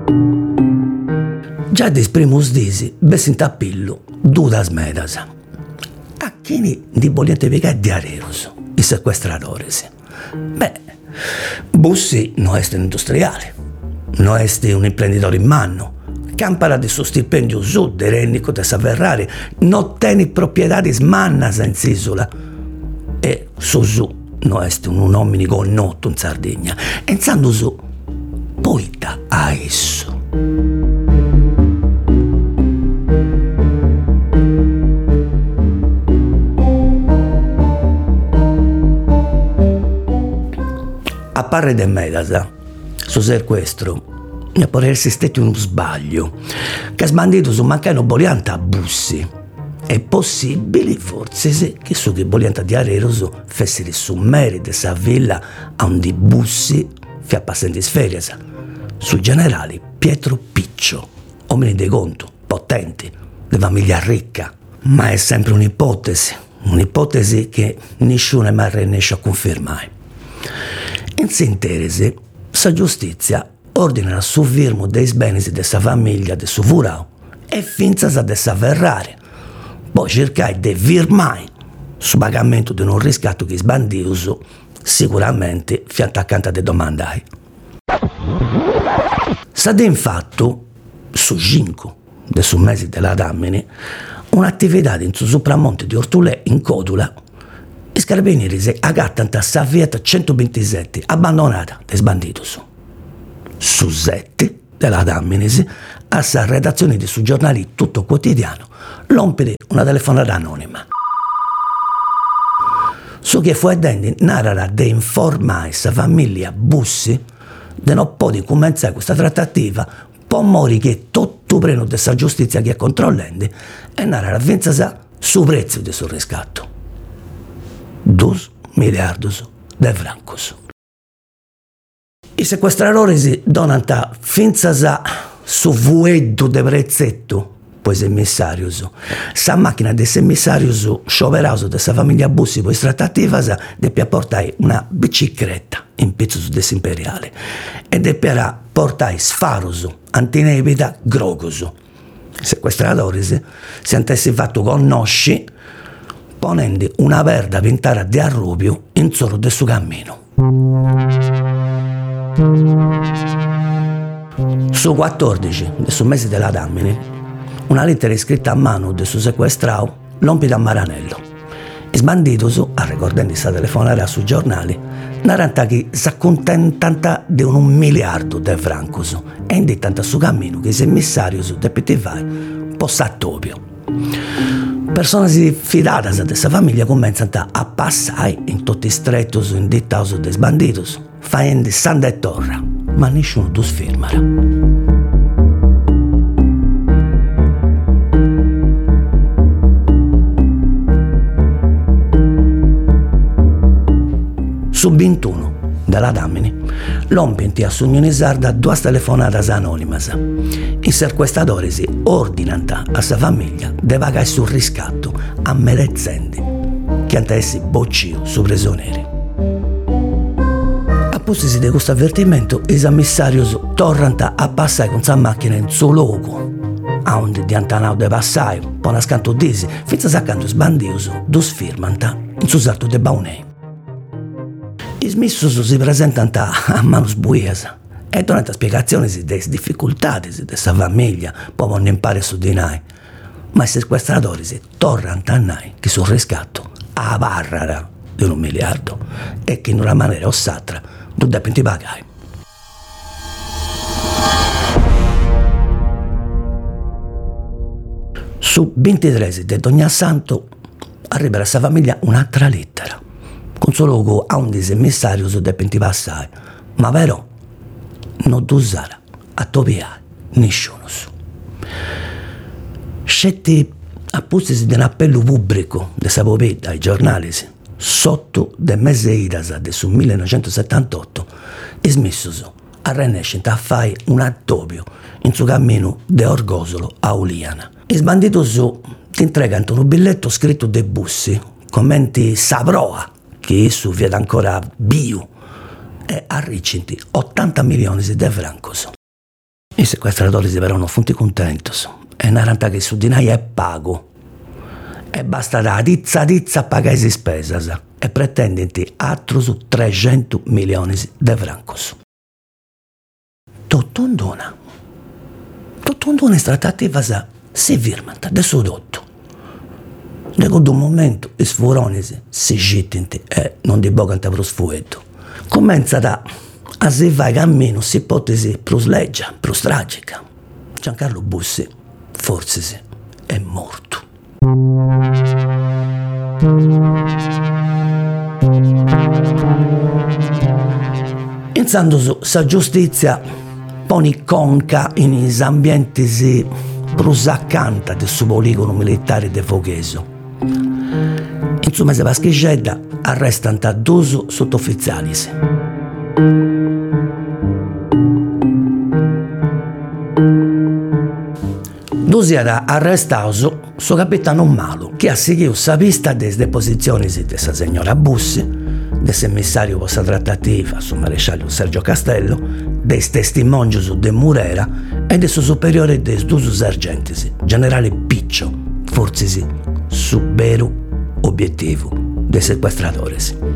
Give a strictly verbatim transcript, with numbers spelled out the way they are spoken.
Già dis primus disi bessint a pillu dudas medas. A chini di boliente piegare diareros, i sequestradores. Beh, Bussi non è un industriale, non è un imprenditore in mano, campara di suo stipendio su, de rennico de sa Ferrari, non tiene proprietari mannas in s'isola. E su su non è un uomini connotto in Sardegna, e insando su, poita a esso. A parre de medasa, su sequestro, ne può essere stato uno sbaglio, che sbandito su mancano bolianta a Bussi. È possibile, forse, sì, che su che bolianta di Areros fessero su meri de sa villa a un di Bussi fia passando sferias, su generale Pietro Piccio, uomini di conto, potenti, di famiglia ricca. Ma è sempre un'ipotesi, un'ipotesi che nessuno mai riesce a confermare. In sintesi, sa giustizia ordina su firmo dei beni de sa famiglia de su Furau e finza de sa Ferrari. Poi cercai de firmare su pagamento di un riscatto che sbandius sicuramente fi attaccante de domandai. Sa de infatti, su cinque de su mesi della Damini, un'attività in su sopramonte di Ortulè in Codula. I carabinieri aggattant a sa Fiat centoventisette abbandonata de sbanditus. Su sette della Damminis, a sa redazione di su giornali Tutto Quotidiano, l'ompere una telefonata anonima. Su che fu adendi narrara de informare sa famiglia Bussi de non podi cominciare questa trattativa, po' mori che tutto preno de sa giustizia che è controllende e narrara vinza su prezzo de sul riscatto. Dos miliardos de francos. I sequestradores donant finza su vueddu de prezzetto, poi emissarius. Sa macchina de emissarius scioperaus de sa famiglia Bussi poi trattativas deppia portare una bicicletta in pezzus de imperiale e deppia portare sfarus antinebita grogos. I sequestradores si antessi fatto conosci ponendo una perda pintara di arrubio in solo del suo cammino. Su quattordici del suo mese della Damini, una lettera scritta a mano del suo sequestrao l'ompita a Maranello. I sbanditus, a ricordando sa telefonare su giornali, narranta che s'accontentanta di un miliardo de francos e indittant su cammino che i emissarius de P T V possa topio. Persone fidadas de sa famiglia cominciano a passare in tutti i strettos indittaus de sbanditus, facendo sanda e torra, ma nessuno dus firmara. Su ventuno della Damini, l'ompenti a Sugnonisarda due telefonadas anonimas. I sequestradores ordinant a sa famiglia de pagare sul riscatto a merezzenti che antessi boccio su prigionieri. A postisi di questo avvertimento, i ammissarios tornant a passare con sa macchina in suo luogo, a onde di antanau de passare, poi nascanto disi, finza saccando sbandius, dus firmant in su salto de Baunei. I smissus si presentant a manus buias e donant spiegazioni delle difficoltà di questa famiglia, poi non impare su di noi. Ma i sequestradori tornano a noi che sul riscatto a barrara di un miliardo e che in una maniera o s'altra non devono pagare. Su ventitré di Dognasanto arriva a questa famiglia un'altra lettera con suo logo a un disemissario su devono passare, ma però non usare a topiare nessuno su. Scetti appustisi di un appello pubblico di sa popetta ai giornali sotto de mese idas de su millenovecentosettantotto e smissosi a rennescere a fare un attopio in suo cammino de Orgosolo a Uliana. E sbandito su ti entregano un biglietto scritto de Bussi, commenti sa proa che esso viene ancora bio e arriccinti ottanta milioni di francos. I sequestratori si però non funti contentos e narranta che su di noi è pago e basta da tizza tizza a pagare le spese e pretendenti altro su trecento milioni di francos. Tutto un dona. Tutto un dona in trattativa si firmano adesso tutto. Secondo un momento i sfuronisi si gittenti e non di bocanta pro sfuetto. Comincia da a si fare cammino si ipotesi più leggia, più tragica. Giancarlo Bussi forse sì, è morto. Insando su sa giustizia poni conca in is ambienti si prusacanta del suo poligono militare de Fogheso. Insomma, se Paschicedda arrestano due sottufficiali. Due era arrestato suo capitano Malo, che ha seguito sa pista delle deposizioni di sa signora Bussi, del commissario per la trattativa, su maresciallo Sergio Castello, dei testimoni su De Murera e del suo superiore dei due sergenti, generale Piccio, forse sì, su vero obiettivo dei sequestratori.